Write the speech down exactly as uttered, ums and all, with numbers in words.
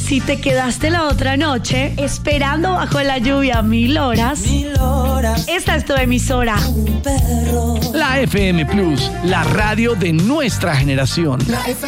Si te quedaste la otra noche esperando bajo la lluvia mil horas, Mil horas. esta es tu emisora. Un perro. La F M Plus, la radio de nuestra generación. La F